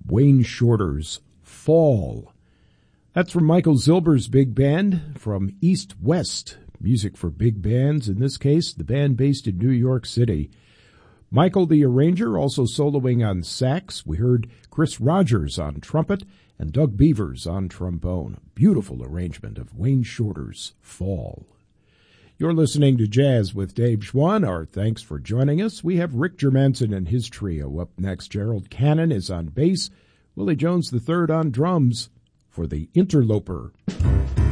Wayne Shorter's Fall. That's from Michael Zilber's big band from East West, music for big bands, in this case, the band based in New York City. Michael the arranger also soloing on sax. We heard Chris Rogers on trumpet and Doug Beavers on trombone. Beautiful arrangement of Wayne Shorter's Fall. You're listening to Jazz with Dave Schwann. Our thanks for joining us. We have Rick Germanson and his trio up next. Gerald Cannon is on bass, Willie Jones III on drums for the Interloper.